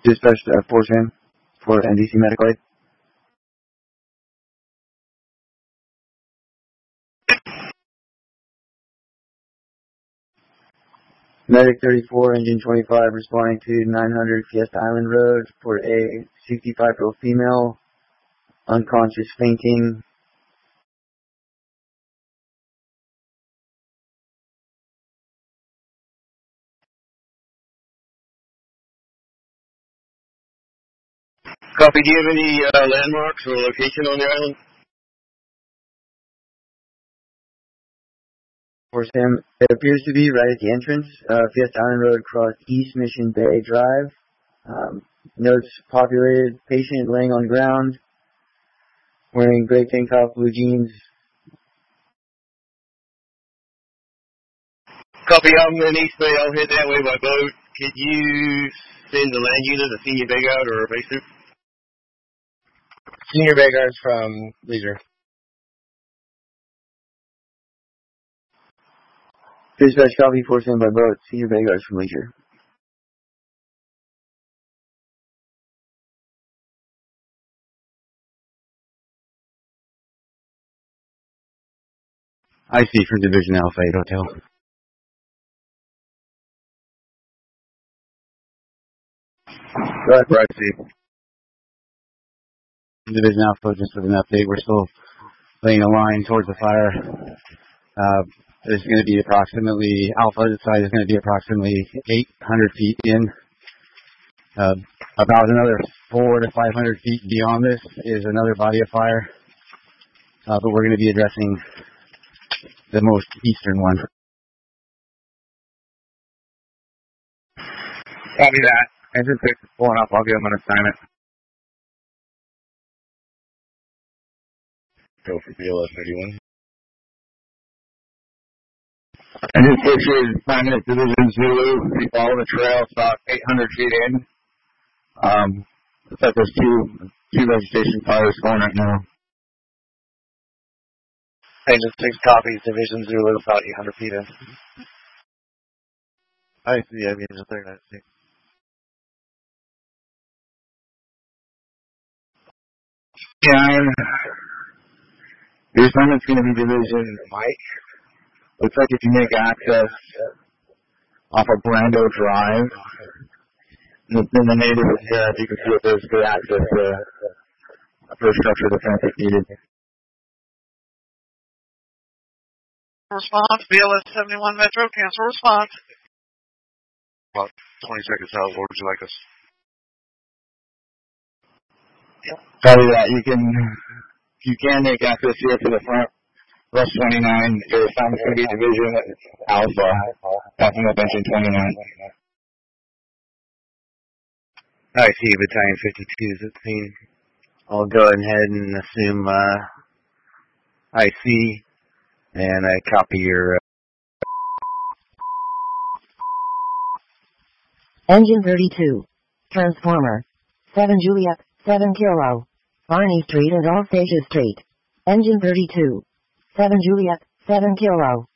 Dispatch Force Him for NDC Medical Aid. Medic 34, Engine 25, responding to 900 Fiesta Island Road for a 65-year-old female, unconscious, fainting. Copy. Do you have any landmarks or location on the island? Force Him. It appears to be right at the entrance. Fiesta Island Road across East Mission Bay Drive. Notes populated, patient laying on ground, wearing gray tank top, blue jeans. Copy. I'm in East Bay. I'll head that way by boat. Could you send the land unit a senior bay guard or a base suit? Senior bay guards from Leisure. Dispatch copy, Force Him by boat, senior bay guards from Leisure. I see for Division Alpha 8 Hotel. Right, see. Division Alpha, just with an update, we're still laying a line towards the fire. There's going to be approximately, Alpha side is going to be approximately 800 feet in. About another 400 to 500 feet beyond this is another body of fire. But we're going to be addressing the most eastern one. Copy that. Engine 6 is pulling up. I'll give him an assignment. Go for BLS 31. Engine 6 is 5 minutes Division Zulu. We follow the trail. It's about 800 feet in. Looks like there's two vegetation fires going right now. Engine 6 copies, Division Zulu, about 800 feet in. I see, yeah, Engine 39. Yeah, your assignment's going to be Division Mike. Looks like if you make access off of Brando Drive, then the native is here. You can see if there's good access to first structure defense if needed. Response, BLS 71 Metro, cancel response. About 20 seconds out, where would you like us? Yep. Copy that. If you can make access here to the front, Rush 29, your assignment's going to be Division Alpha, passing up Engine 29. I see, Battalion 52 is at the scene. I'll go ahead and assume I see, and I copy your... Engine 32. Transformer. 7 Juliet, 7 Kilo. Barney Street and Alsacia Street. Engine 32. 7 Juliet, 7 Kilo.